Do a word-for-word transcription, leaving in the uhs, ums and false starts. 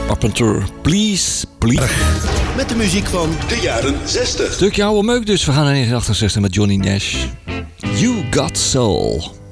Carpenter, please, please. Met de muziek van de jaren zestig. Stukje oude meuk dus. We gaan naar negentien achtenzestig met Johnny Nash. You Got Soul.